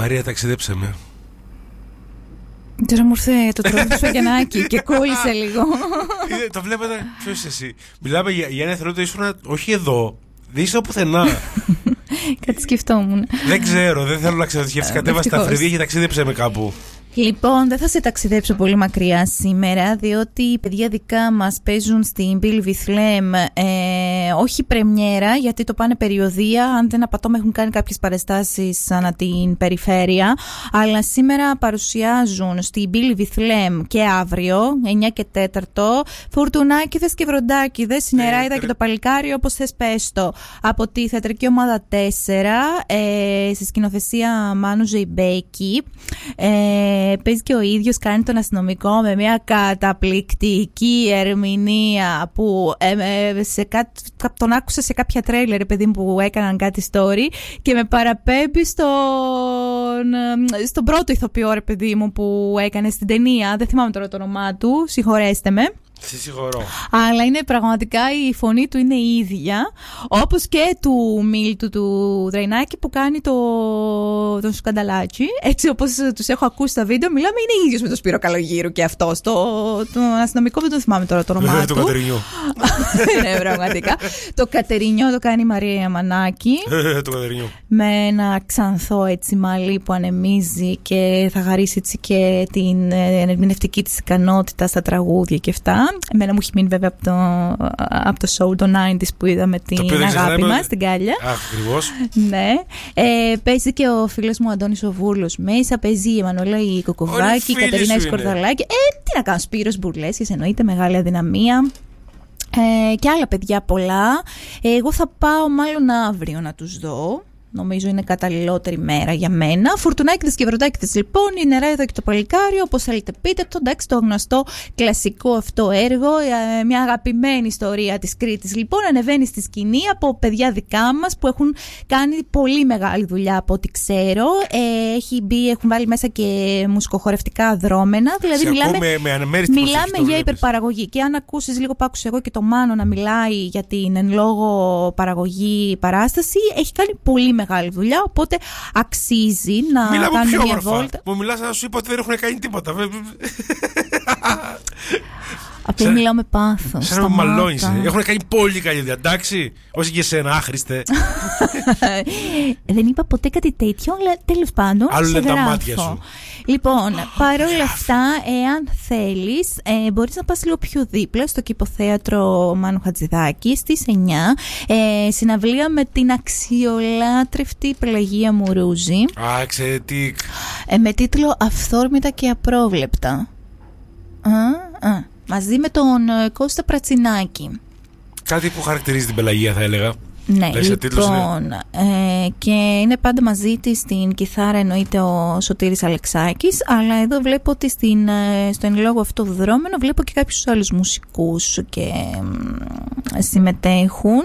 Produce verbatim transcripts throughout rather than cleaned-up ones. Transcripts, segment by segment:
Μαρία, ταξίδεψε με. Τώρα μου ήρθε το τρόπο του Σφαγιανάκη και κόλλησε λίγο. Το βλέπετε, ποιος είσαι εσύ? Μιλάμε για, για ένα εθελοντή, ήσουν όχι εδώ. Δεν είσαι πουθενά. Κάτι σκεφτόμουν. Δεν ξέρω, δεν θέλω να ξέρω. Κατέβασε τα φρυδία και ταξίδεψε με κάπου. Λοιπόν, δεν θα σε ταξιδέψω πολύ μακριά σήμερα, διότι οι παιδιά δικά μας παίζουν στην Billy Vislem, ε, όχι πρεμιέρα, γιατί το πάνε περιοδία, αν δεν απατώμε έχουν κάνει κάποιες παραστάσεις ανά την περιφέρεια, αλλά σήμερα παρουσιάζουν στην Billy Vislem και αύριο, εννιά και τέσσερα, Φουρτουνάκηδες και Βροντάκηδες, η Νεράιδα και το Παλικάρι, όπως θες πες το, από τη θεατρική ομάδα τέσσερα, ε, στη σκηνοθεσία Μάνου Ζεϊμπέκη. Ε, παίζει και ο ίδιος, κάνει τον αστυνομικό με μια καταπληκτική ερμηνεία που ε, σε κά... τον άκουσα σε κάποια τρέιλερ, παιδί μου, που έκαναν κάτι story και με παραπέμπει στον, στον πρώτο ηθοποιό, ρε παιδί μου, που έκανε στην ταινία. Δεν θυμάμαι τώρα το όνομά του, συγχωρέστε με. Σε συγχωρώ. Αλλά είναι πραγματικά, η φωνή του είναι η ίδια, όπως και του Μίλτου του Δρεϊνάκη που κάνει το, τον Σκανταλάτσι. Έτσι όπως τους έχω ακούσει στα βίντεο, μιλάμε, είναι ίδιος με τον Σπύρο Καλογύρου και αυτός. Το, το αστυνομικό δεν το θυμάμαι τώρα το όνομά του. Το Κατερινιό. Ναι, πραγματικά. Το Κατερινιό το κάνει η Μαρία Μανάκη. Το Κατερινιό. Με ένα ξανθό έτσι μαλλί που ανεμίζει και θα χαρίσει έτσι και την ερμηνευτική της ικανότητα στα τραγούδια και αυτά. Εμένα μου έχει μείνει βέβαια από το, από το show το ενενήντα που είδαμε την αγάπη μας στην Κάλια. Ακριβώς. Ναι. Ε, παίζει και ο φίλος μου Αντώνης ο Βούρλος μέσα. Παίζει η Εμμανουέλα η Κοκοβάκη, η Κατερίνα η Σκορδαλάκη. Ε, τι να κάνω, Σπύρος Μπουρλέσης, εννοείται, μεγάλη αδυναμία. Ε, και άλλα παιδιά πολλά. Ε, εγώ θα πάω μάλλον αύριο να τους δω. Νομίζω είναι καταλληλότερη μέρα για μένα. Φουρτουνάκηδες και Βροντάκηδες λοιπόν, η Νεράιδα και το Παλικάρι, όπως θέλετε πείτε το. Εντάξει, το γνωστό κλασικό αυτό έργο, μια αγαπημένη ιστορία της Κρήτης λοιπόν, ανεβαίνει στη σκηνή από παιδιά δικά μας που έχουν κάνει πολύ μεγάλη δουλειά από ό,τι ξέρω. Ε, έχει μπει, έχουν βάλει μέσα και μουσικοχορευτικά δρόμενα. Δηλαδή σε μιλάμε, με, με μιλάμε για υπερπαραγωγή. Και αν ακούσεις λίγο που άκουσα εγώ και το Μάνο να μιλάει για την εν λόγω παραγωγή παράσταση, έχει κάνει πολύ μεγάλη δουλειά, οπότε αξίζει να Μιλάμε κάνουμε μια όμορφα. Βόλτα. Μου μιλάς να σου είπα ότι δεν έχουν κάνει τίποτα. Απλά μιλάω με πάθος. Σαν να με μαλώνεις. Έχουν κάνει πολύ καλή δουλειά, εντάξει. Όχι και εσένα, άχρηστε. Δεν είπα ποτέ κάτι τέτοιο, αλλά τέλος πάντων. Άλλο είναι τα μάτια σου. Λοιπόν, παρόλα αυτά, εάν θέλεις, ε, μπορείς να πας λίγο πιο δίπλα στο Κηποθέατρο Μάνου Χατζηδάκη στις εννιά. Ε, συναυλία με την αξιολάτρευτη Πελαγία Μουρούζη. Α, εξαιρετικ. Ε, με τίτλο «Αυθόρμητα και απρόβλεπτα». Α, α. Μαζί με τον ε, Κώστα Πρατσινάκη. Κάτι που χαρακτηρίζει την Πελαγία, θα έλεγα. Ναι, Λες, λοιπόν, ε, και είναι πάντα μαζί της στην κιθάρα, εννοείται ο Σωτήρης Αλεξάκης, αλλά εδώ βλέπω ότι στην, στο εν λόγω αυτό δρόμενο βλέπω και κάποιους άλλους μουσικούς και ε, συμμετέχουν.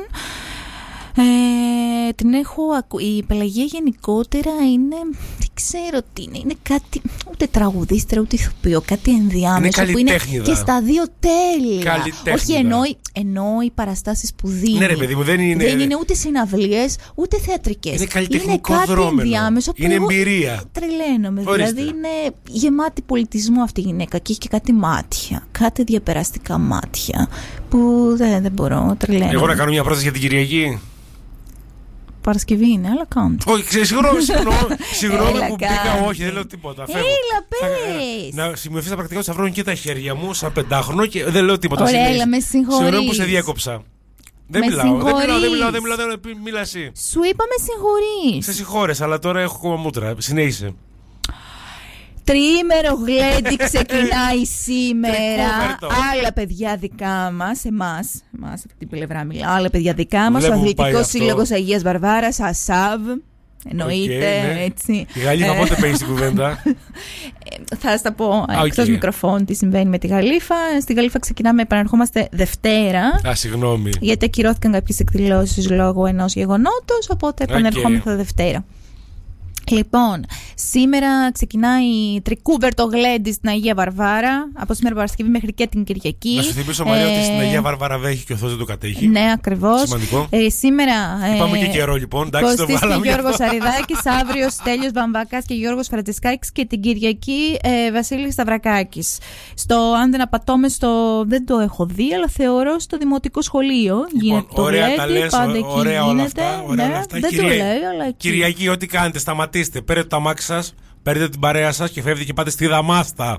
Ε, την έχω ακου... Η Πελαγία γενικότερα είναι, δεν ξέρω τι είναι, είναι κάτι, ούτε τραγουδίστρα ούτε ηθοποιό, κάτι ενδιάμεσο είναι που είναι και στα δύο τέλεια. Όχι, εννοεί, εννοεί παραστάσεις που δίνει. Ναι, ρε παιδί μου, δεν είναι, δεν είναι ούτε συναυλίες ούτε θεατρικές. Είναι καλλιτεχνικό είναι δρόμενο. Κάτι ενδιάμεσο που είναι εμπειρία. Τρελαίνομαι. Δηλαδή είναι γεμάτη πολιτισμό αυτή η γυναίκα και έχει και κάτι μάτια, κάτι διαπεραστικά μάτια που δεν, δεν μπορώ, τρελαίνομαι. Εγώ να κάνω μια πρόταση για την Κυριακή. Παρασκευή είναι, αλλά κάντε. Όχι, συγγνώμη, συγγνώμη που μπήκα, όχι, δεν λέω τίποτα. Έλα, πες. Να σημειωθεί τα πρακτικά του θα βρω και τα χέρια μου σαν πεντάχρονο και δεν λέω τίποτα. Ωραία, έλα, με συγχωρείς. Συγγνώμη που σε διέκοψα. Δεν μιλάω, δεν μιλάω, δεν μιλάω, δεν μιλάω, δεν μιλάω εσύ. Σου είπα με συγχωρείς. Σε συγχώρες, αλλά τώρα έχω ακόμα μούτρα. Συνέχισε. Τριήμερο γλέντι ξεκινάει σήμερα. Άλλα παιδιά δικά μας, εμάς, εμάς από την πλευρά μιλάω, άλλα παιδιά δικά μας, ο Αθλητικός Σύλλογος Αγίας Βαρβάρας, ΑΣΑΒ, εννοείται, okay, ναι. Έτσι. Η Γαλλίφα πότε παίζει στην κουβέντα? Θα στα πω ah, εκτός okay. μικροφώνου τι συμβαίνει με τη Γαλλίφα. Στη Γαλλίφα ξεκινάμε, επαναρχόμαστε Δευτέρα. Α, συγγνώμη. Γιατί ακυρώθηκαν κάποιες εκδηλώσεις λόγω ενός γεγονότος, οπότε επανερχόμαστε okay. Δευτέρα. Λοιπόν, Σήμερα ξεκινάει Τρικούβερ το γλέντι στην Αγία Βαρβάρα. Από σήμερα Παρασκευή μέχρι και την Κυριακή. Να σου θυμίσω, Μαρία, ε... ότι στην Αγία Βαρβάρα βέχει και ο Θεός δεν το κατέχει. Ναι, ακριβώς. Σημαντικό. Ε, σήμερα. Είπαμε ε... και καιρό, λοιπόν. Εντάξει, το βάλαμε. Και Γιώργος Αριδάκης, αύριο Στέλιος Βαμβακάς και Γιώργος Φραντζισκάκης και την Κυριακή ε, Βασίλης Σταυρακάκης. Στο, αν δεν απατώμε, στο. Δεν το έχω δει, αλλά θεωρώ στο δημοτικό σχολείο. Λοιπόν, γίνεται το ωραία γλέντι, τα λες, πάντα ωραία εκεί όλα γίνεται. αυτά. Ωραία Ναι, όλα αυτά. δεν Κυρια... το λέει, αλλά εκεί. Κυριακή, ό,τι κάνετε, σταματήστε. Παίρνετε το αμάξι σας, παίρνετε την παρέα σας και φεύγετε και πάτε στη Δαμάστα.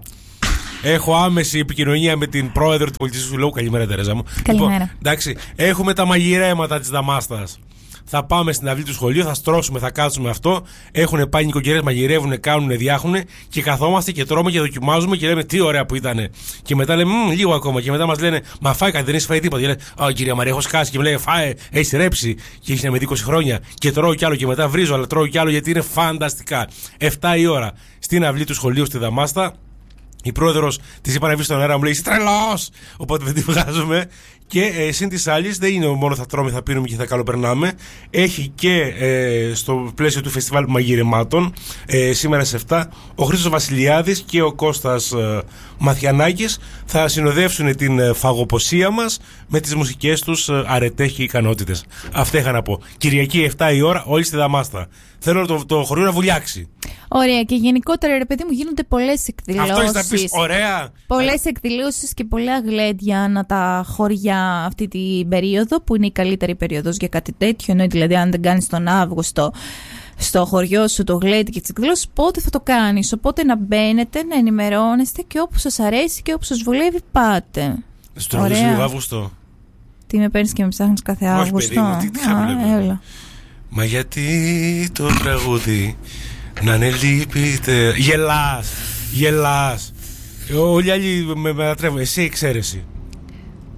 Έχω άμεση επικοινωνία με την πρόεδρο του Πολιτιστικού Συλλόγου. Καλημέρα, Τερέζα μου. Καλημέρα. Λοιπόν, εντάξει, έχουμε τα μαγειρέματα της Δαμάστας. Θα πάμε στην αυλή του σχολείου, θα στρώσουμε, θα κάτσουμε αυτό. Έχουν πάει νοικοκυρές, μαγειρεύουν, κάνουν, διάχουν και καθόμαστε και τρώμε και δοκιμάζουμε και λέμε τι ωραία που ήταν. Και μετά λέμε λίγο ακόμα. Και μετά μας λένε μα φάει κάτι, δεν έχει φάει τίποτα. Και λέει Α, κυρία Μαρία, έχω σκάσει. Και μου λέει φάε, έχει ρέψει. Και έχει με είκοσι χρόνια. Και τρώω κι άλλο και μετά βρίζω, αλλά τρώω κι άλλο γιατί είναι φανταστικά. εφτά η ώρα στην αυλή του σχολείου στη Δαμάστα. Η πρόεδρος της είπα να βγει στον αέρα, μου λέει είσαι τρελός! Οπότε δεν τη βγάζουμε. Και ε, συν της άλλης δεν είναι μόνο θα τρώμε, θα πίνουμε και θα καλοπερνάμε. Έχει και ε, στο πλαίσιο του φεστιβάλ μαγειρεμάτων ε, σήμερα σε εφτά ο Χρήστος Βασιλιάδης και ο Κώστας ε, Μαθιανάκης θα συνοδεύσουν την ε, φαγοποσία μας με τις μουσικές τους ε, αρετές και ικανότητες. Αυτά είχα να πω. Κυριακή εφτά η ώρα όλοι στη Δαμάστα. Θέλω το, το χωριό να βουλιάξει. Ωραία, και γενικότερα ρε παιδί μου γίνονται πολλές εκδηλώσεις. Αυτό έχεις να πεις, ωραία. Πολλές εκδηλώσεις και πολλά γλέντια ανά τα χωριά αυτή την περίοδο, που είναι η καλύτερη περίοδος για κάτι τέτοιο. Εννοεί δηλαδή αν δεν κάνεις τον Αύγουστο στο χωριό σου το γλέντι και τις εκδηλώσεις, πότε θα το κάνεις. Οπότε να μπαίνετε, να ενημερώνεστε και όπου σας αρέσει και όπου σας βολεύει πάτε. Σου τραγουδείς λίγο Αύγουστο. Τι με παίρνεις και με ψάχνεις κάθε Αύγουστο? Όχι παιδί μου, τι, τι χαμηλεύω. Μα γιατί το τραγούδι να είναι λυπητερό. Γελάς, γελάς. Όλοι οι άλλοι με μετατρέπουν. Εσύ εξαίρεση.